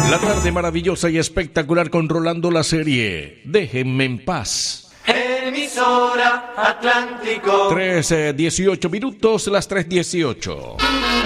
La tarde maravillosa y espectacular con Rolando la serie. Déjenme en paz. Emisora Atlántico. 3:18 minutos, las 3:18.